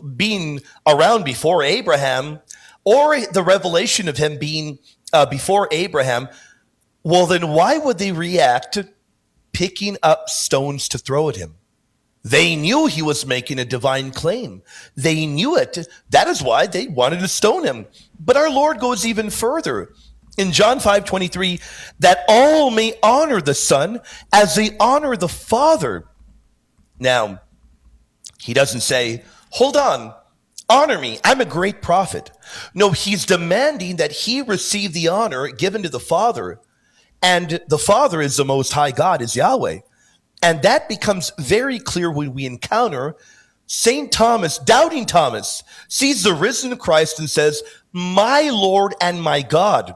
being around before Abraham, or the revelation of him being before Abraham, well, then why would they react picking up stones to throw at him? They knew he was making a divine claim. They knew it. That is why they wanted to stone him. But our Lord goes even further. In John 5:23, that all may honor the Son as they honor the Father. Now, he doesn't say, hold on, honor me, I'm a great prophet. No, he's demanding that he receive the honor given to the Father. And the Father is the Most High God, is Yahweh. And that becomes very clear when we encounter St. Thomas, doubting Thomas, sees the risen Christ and says, my Lord and my God.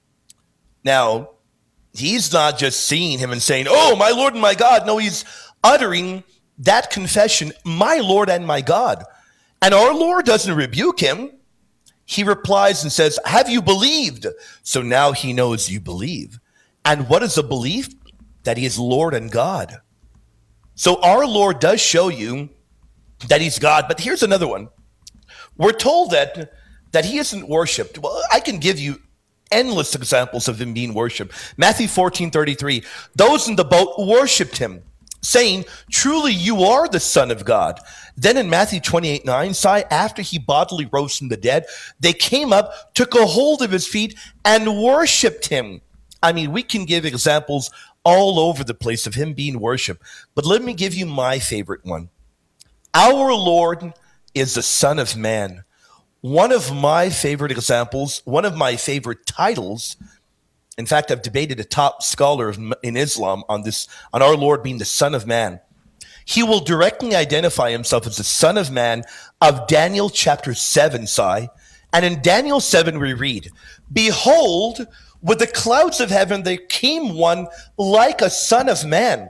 Now, he's not just seeing him and saying, oh, my Lord and my God. No, he's uttering that confession, my Lord and my God. And our Lord doesn't rebuke him. He replies and says, have you believed? So now he knows you believe. And what is the belief? That he is Lord and God. So our Lord does show you that he's God. But here's another one. We're told that he isn't worshipped. Well, I can give you endless examples of him being worshipped. Matthew 14:33, those in the boat worshipped him, saying, truly you are the Son of God. Then in Matthew 28:9, after he bodily rose from the dead, they came up, took a hold of his feet, and worshipped him. I mean, we can give examples all over the place of him being worshipped. But let me give you my favorite one. Our Lord is the Son of Man. One of my favorite examples, one of my favorite titles, in fact, I've debated a top scholar in Islam on our Lord being the Son of Man. He will directly identify himself as the Son of Man of Daniel chapter 7, Sai. And in Daniel 7, we read, behold, with the clouds of heaven there came one like a Son of Man.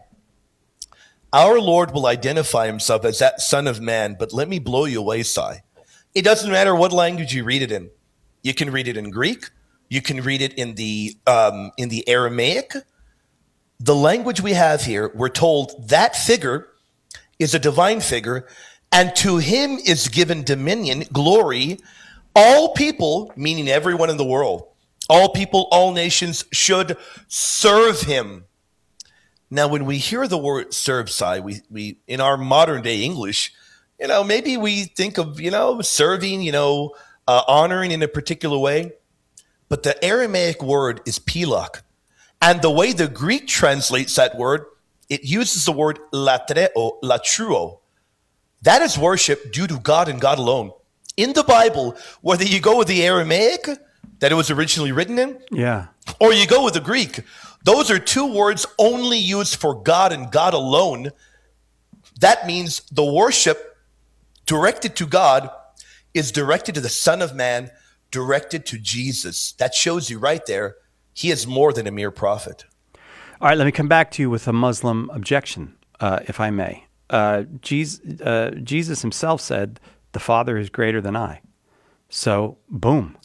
Our Lord will identify himself as that Son of Man, but let me blow you away, Sai. It doesn't matter what language you read it in. You can read it in Greek. You can read it in the Aramaic. The language we have here, we're told that figure is a divine figure, and to him is given dominion, glory. All people, meaning everyone in the world, all people, all nations should serve him. Now, when we hear the word serve, Sai, we in our modern day English, maybe we think of, serving, honoring in a particular way. But the Aramaic word is pilak. And the way the Greek translates that word, it uses the word latreo, latruo. That is worship due to God and God alone. In the Bible, whether you go with the Aramaic that it was originally written in, yeah, or you go with the Greek, those are two words only used for God and God alone. That means the worship directed to God is directed to the Son of Man, directed to Jesus. That shows you right there, he is more than a mere prophet. All right, let me come back to you with a Muslim objection, if I may. Jesus himself said, the Father is greater than I. So, boom.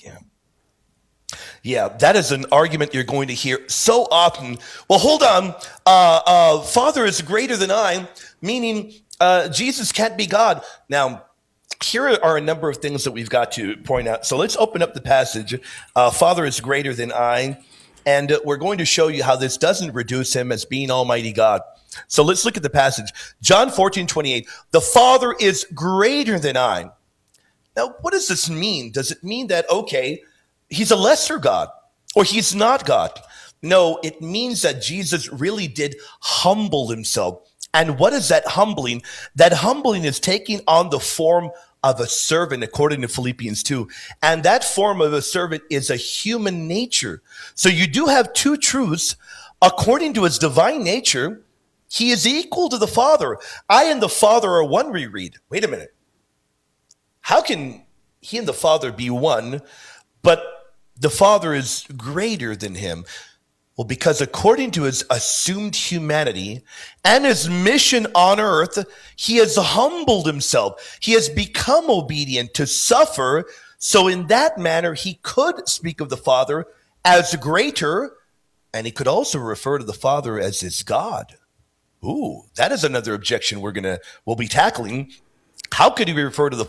Yeah, that is an argument you're going to hear so often. Well, hold on. Father is greater than I, meaning Jesus can't be God. Now, here are a number of things that we've got to point out. So let's open up the passage. Father is greater than I. And we're going to show you how this doesn't reduce him as being Almighty God. So let's look at the passage. John 14:28. The Father is greater than I. Now, what does this mean? Does it mean that, okay, he's a lesser God or he's not God? No, it means that Jesus really did humble himself. And what is that humbling? That humbling is taking on the form of a servant, according to Philippians 2. And that form of a servant is a human nature. So you do have two truths. According to his divine nature, he is equal to the Father. I and the Father are one, we read. Wait a minute. How can he and the Father be one, but the Father is greater than him? Well, because according to his assumed humanity and his mission on earth, he has humbled himself. He has become obedient to suffer. So in that manner, he could speak of the Father as greater, and he could also refer to the Father as his God. Ooh, that is another objection we'll be tackling. How could he refer to the